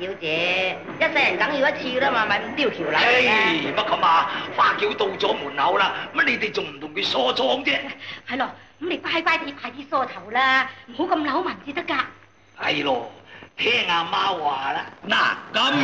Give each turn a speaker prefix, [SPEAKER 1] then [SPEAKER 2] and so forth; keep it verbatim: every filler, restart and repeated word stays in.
[SPEAKER 1] 小姐，一世人梗要一次啦嘛，咪咁刁橋啦。
[SPEAKER 2] 唉，乜咁啊？花轎到咗門口啦，乜你哋仲唔同佢梳妝啫？
[SPEAKER 1] 係咯，咁你乖乖地快啲梳頭啦，唔好咁扭紋至得㗎。
[SPEAKER 2] 係咯，聽阿媽話啦。嗱咁。